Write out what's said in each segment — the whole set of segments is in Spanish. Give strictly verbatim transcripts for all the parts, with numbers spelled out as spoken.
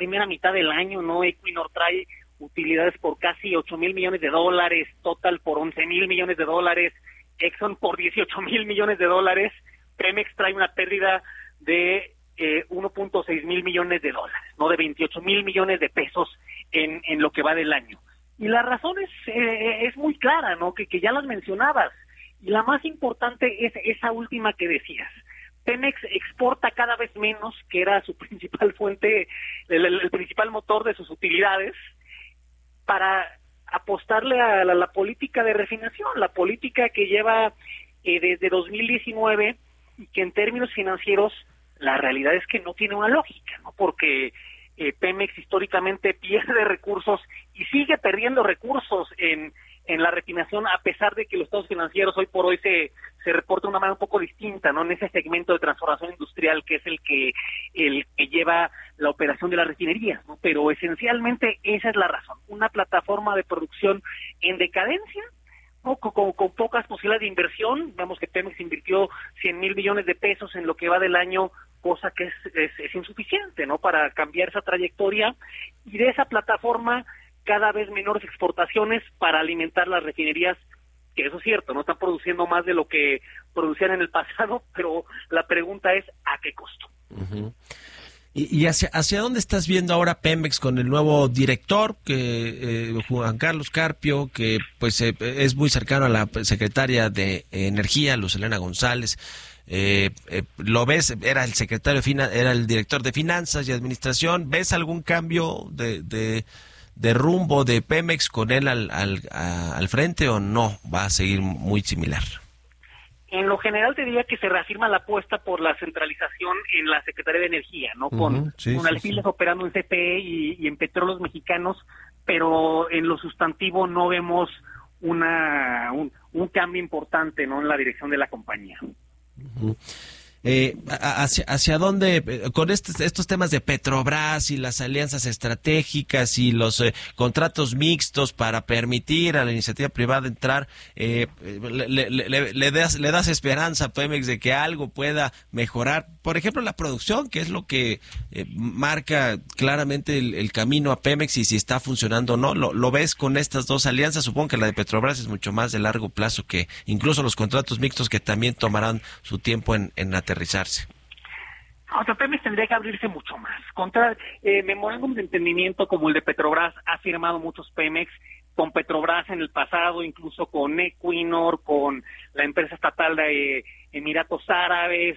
primera mitad del año, ¿no? Equinor trae utilidades por casi ocho mil millones de dólares, Total por once mil millones de dólares, Exxon por dieciocho mil millones de dólares, Pemex trae una pérdida de eh, uno punto seis mil millones de dólares, no de veintiocho mil millones de pesos en, en lo que va del año. Y la razón es, eh, es muy clara, ¿no? Que, que ya las mencionabas. Y la más importante es esa última que decías. Pemex exporta cada vez menos, que era su principal fuente, el, el, el principal motor de sus utilidades, para apostarle a la, la política de refinación, la política que lleva eh, desde dos mil diecinueve y que en términos financieros la realidad es que no tiene una lógica, ¿no? Porque eh, Pemex históricamente pierde recursos y sigue perdiendo recursos en en la refinación, a pesar de que los estados financieros hoy por hoy se se reportan de una manera un poco distinta, ¿no? En ese segmento de transformación industrial que es el que el que lleva la operación de las refinerías, ¿no? Pero esencialmente esa es la razón, una plataforma de producción en decadencia, ¿no? Con, con, con pocas posibilidades de inversión. Vemos que Pemex invirtió cien mil millones de pesos en lo que va del año, cosa que es, es, es insuficiente, ¿no? Para cambiar esa trayectoria, y de esa plataforma cada vez menores exportaciones para alimentar las refinerías, que eso es cierto, no están produciendo más de lo que producían en el pasado, pero la pregunta es ¿a qué costo? Uh-huh. ¿Y, y hacia, hacia dónde estás viendo ahora Pemex con el nuevo director, que eh, Juan Carlos Carpio, que pues eh, es muy cercano a la secretaria de Energía, Luz Helena González? Eh, eh, ¿Lo ves? Era el secretario de Finan- era el director de Finanzas y Administración. ¿Ves algún cambio de... de de rumbo de Pemex con él al, al, a, al frente, o no va a seguir muy similar? En lo general te diría que se reafirma la apuesta por la centralización en la Secretaría de Energía, ¿no? Con, uh-huh, sí, con sí, alfiles sí. operando en C P E y, y en Petróleos Mexicanos, pero en lo sustantivo no vemos una un, un cambio importante, ¿no? En la dirección de la compañía. Uh-huh. Eh, hacia, ¿Hacia dónde, con estos, estos temas de Petrobras y las alianzas estratégicas y los eh, contratos mixtos para permitir a la iniciativa privada entrar, eh, le, le, le, le, das, le das esperanza a Pemex de que algo pueda mejorar? Por ejemplo, la producción, que es lo que eh, marca claramente el, el camino a Pemex, y si está funcionando o no. ¿Lo, ¿Lo ves con estas dos alianzas? Supongo que la de Petrobras es mucho más de largo plazo que incluso los contratos mixtos, que también tomarán su tiempo en, en aterrizarse. O sea, Pemex tendría que abrirse mucho más. Contra eh, memorándum de entendimiento como el de Petrobras ha firmado muchos Pemex con Petrobras en el pasado, incluso con Equinor, con la empresa estatal de eh, Emiratos Árabes.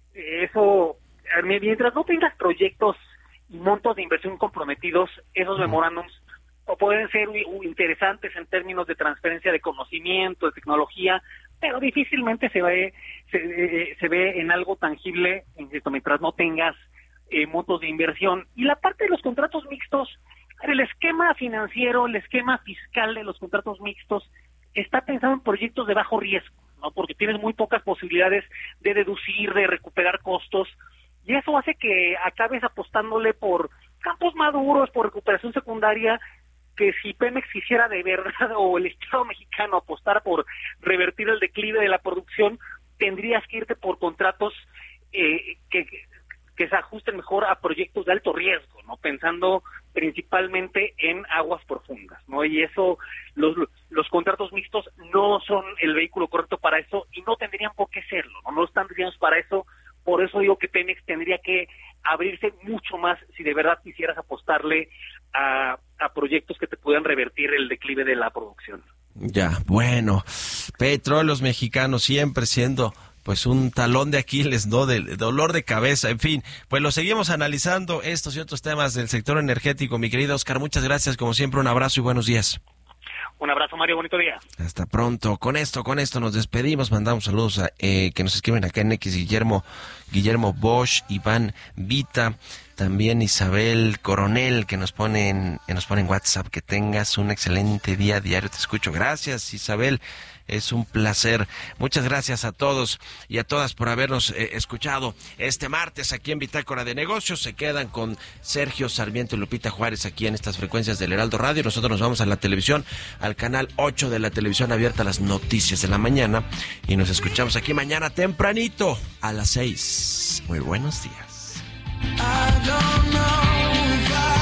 Eso, mientras no tengas proyectos y montos de inversión comprometidos, esos memorándums o pueden ser interesantes en términos de transferencia de conocimiento, de tecnología, pero difícilmente se ve se, eh, se ve en algo tangible, insisto, mientras no tengas eh, montos de inversión. Y la parte de los contratos mixtos, el esquema financiero, el esquema fiscal de los contratos mixtos está pensado en proyectos de bajo riesgo, ¿no? Porque tienes muy pocas posibilidades de deducir, de recuperar costos, y eso hace que acabes apostándole por campos maduros, por recuperación secundaria, que si Pemex quisiera de verdad, o el Estado mexicano apostar por revertir el declive de la producción, tendrías que irte por contratos eh, que, que se ajusten mejor a proyectos de alto riesgo, ¿no? Pensando principalmente en aguas profundas, ¿no? Y eso, los los contratos mixtos no son el vehículo correcto para eso, y no tendrían por qué serlo, ¿no? No están diseñados para eso. Por eso digo que Pemex tendría que abrirse mucho más si de verdad quisieras apostarle a, a proyectos que te puedan revertir el declive de la producción. Ya, bueno, Petróleos Mexicanos siempre siendo pues un talón de Aquiles, ¿no? De, de dolor de cabeza, en fin, pues lo seguimos analizando, estos y otros temas del sector energético. Mi querido Oscar, muchas gracias, como siempre, un abrazo y buenos días. Un abrazo, Mario, bonito día. Hasta pronto. Con esto, con esto nos despedimos. Mandamos saludos a eh, que nos escriben acá en X, Guillermo, Guillermo Bosch, Iván Vita, también Isabel Coronel, que nos ponen, que nos pone en WhatsApp. Que tengas un excelente día diario. Te escucho. Gracias, Isabel. Es un placer. Muchas gracias a todos y a todas por habernos eh, escuchado este martes aquí en Bitácora de Negocios. Se quedan con Sergio Sarmiento y Lupita Juárez aquí en estas frecuencias del Heraldo Radio. Nosotros nos vamos a la televisión, al canal ocho de la televisión abierta, las noticias de la mañana, y nos escuchamos aquí mañana tempranito a las seis. Muy buenos días. I don't know if I...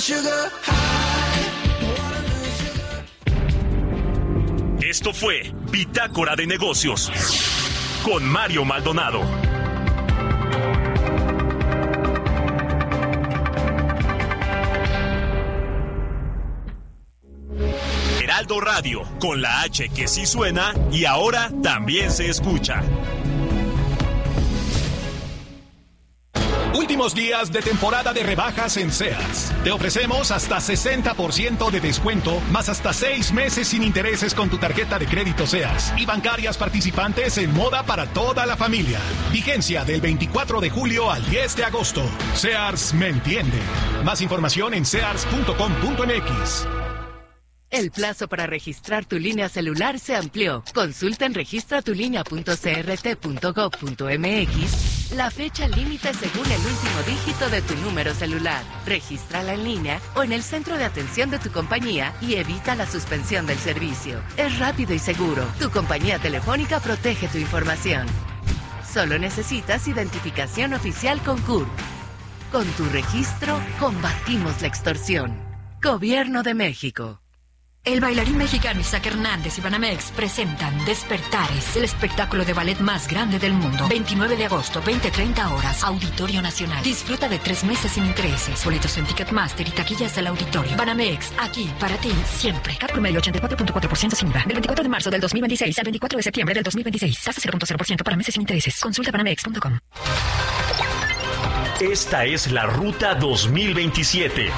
Esto fue Bitácora de Negocios con Mario Maldonado. Heraldo Radio, con la H que sí suena y ahora también se escucha. Últimos días de temporada de rebajas en Sears. Te ofrecemos hasta sesenta por ciento de descuento, más hasta seis meses sin intereses con tu tarjeta de crédito Sears y bancarias participantes en moda para toda la familia. Vigencia del veinticuatro de julio al diez de agosto. Sears me entiende. Más información en sears punto com punto m x. El plazo para registrar tu línea celular se amplió. Consulta en registra tu línea punto c r t punto gov punto m x la fecha límite según el último dígito de tu número celular. Regístrala en línea o en el centro de atención de tu compañía y evita la suspensión del servicio. Es rápido y seguro. Tu compañía telefónica protege tu información. Solo necesitas identificación oficial con C U R P. Con tu registro, combatimos la extorsión. Gobierno de México. El bailarín mexicano Isaac Hernández y Banamex presentan Despertares, el espectáculo de ballet más grande del mundo. veintinueve de agosto, veinte treinta horas, Auditorio Nacional. Disfruta de tres meses sin intereses. Boletos en Ticketmaster y taquillas del auditorio. Banamex, aquí para ti siempre. Cat promedio ochenta y cuatro punto cuatro por ciento sin I V A. Del veinticuatro de marzo del dos mil veintiséis al veinticuatro de septiembre del dos mil veintiséis. Tasa cero punto cero por ciento para meses sin intereses. Consulta banamex punto com. Esta es la Ruta dos mil veintisiete.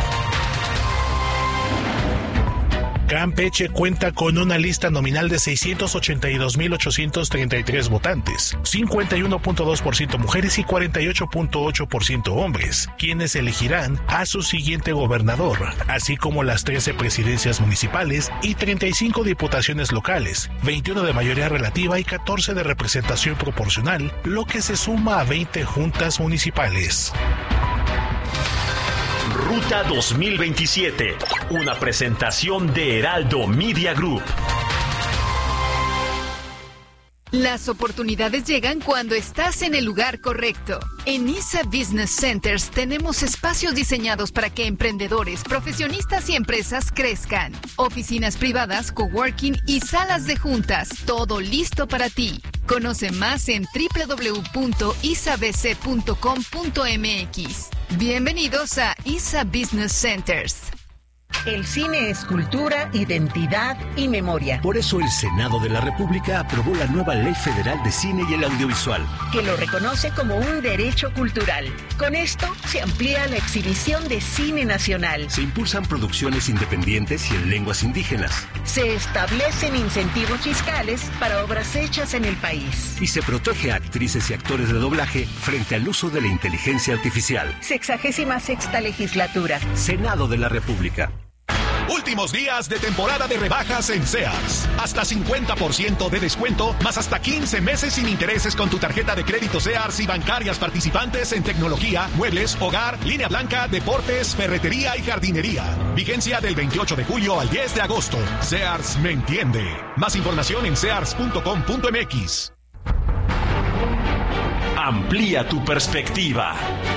Campeche cuenta con una lista nominal de seiscientos ochenta y dos mil ochocientos treinta y tres votantes, cincuenta y uno punto dos por ciento mujeres y cuarenta y ocho punto ocho por ciento hombres, quienes elegirán a su siguiente gobernador, así como las trece presidencias municipales y treinta y cinco diputaciones locales, veintiuno de mayoría relativa y catorce de representación proporcional, lo que se suma a veinte juntas municipales. Ruta dos mil veintisiete, una presentación de Heraldo Media Group. Las oportunidades llegan cuando estás en el lugar correcto. En I S A Business Centers tenemos espacios diseñados para que emprendedores, profesionistas y empresas crezcan. Oficinas privadas, coworking y salas de juntas, todo listo para ti. Conoce más en doble u doble u doble u punto i s a b c punto com punto m x. Bienvenidos a I S A Business Centers. El cine es cultura, identidad y memoria. Por eso el Senado de la República aprobó la nueva Ley Federal de Cine y el Audiovisual, que lo reconoce como un derecho cultural. Con esto se amplía la exhibición de cine nacional. Se impulsan producciones independientes y en lenguas indígenas. Se establecen incentivos fiscales para obras hechas en el país. Y se protege a actrices y actores de doblaje frente al uso de la inteligencia artificial. Sexagésima sexta legislatura. Senado de la República. Últimos días de temporada de rebajas en Sears. Hasta cincuenta por ciento de descuento, más hasta quince meses sin intereses con tu tarjeta de crédito Sears y bancarias participantes en tecnología, muebles, hogar, línea blanca, deportes, ferretería y jardinería. Vigencia del veintiocho de julio al diez de agosto. Sears me entiende. Más información en sears punto com punto m x. Amplía tu perspectiva.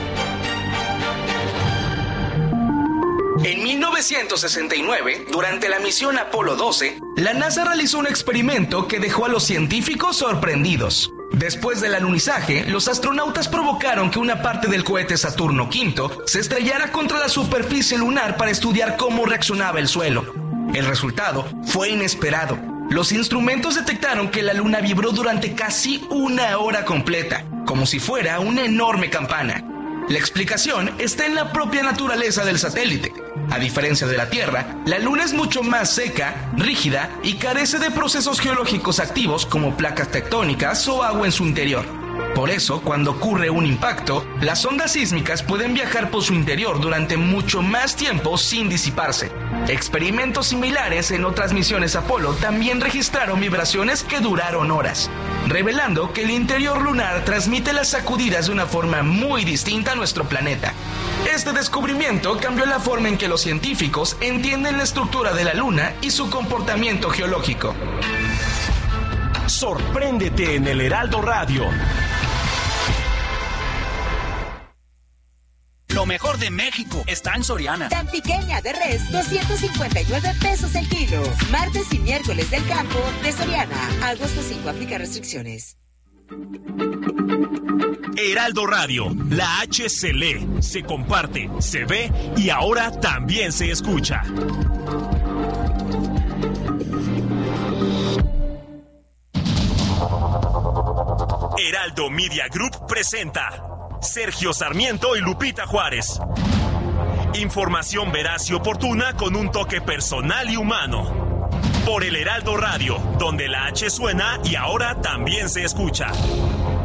En mil novecientos sesenta y nueve, durante la misión Apolo doce, la NASA realizó un experimento que dejó a los científicos sorprendidos. Después del alunizaje, los astronautas provocaron que una parte del cohete Saturno quinto se estrellara contra la superficie lunar para estudiar cómo reaccionaba el suelo. El resultado fue inesperado. Los instrumentos detectaron que la luna vibró durante casi una hora completa, como si fuera una enorme campana. La explicación está en la propia naturaleza del satélite. A diferencia de la Tierra, la Luna es mucho más seca, rígida y carece de procesos geológicos activos como placas tectónicas o agua en su interior. Por eso, cuando ocurre un impacto, las ondas sísmicas pueden viajar por su interior durante mucho más tiempo sin disiparse. Experimentos similares en otras misiones Apolo también registraron vibraciones que duraron horas, revelando que el interior lunar transmite las sacudidas de una forma muy distinta a nuestro planeta. Este descubrimiento cambió la forma en que los científicos entienden la estructura de la Luna y su comportamiento geológico. Sorpréndete en el Heraldo Radio. Lo mejor de México está en Soriana. Tan pequeña de res, doscientos cincuenta y nueve pesos el kilo. Martes y miércoles del campo de Soriana. Agosto cinco, aplica restricciones. Heraldo Radio, la H se lee, se comparte, se ve y ahora también se escucha. Heraldo Media Group presenta Sergio Sarmiento y Lupita Juárez. Información veraz y oportuna con un toque personal y humano. Por el Heraldo Radio, donde la H suena y ahora también se escucha.